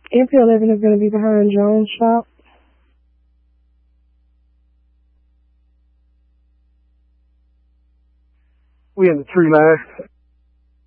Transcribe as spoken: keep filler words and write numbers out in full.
Infield eleven is going to be behind Jones Shop. We in the tree line.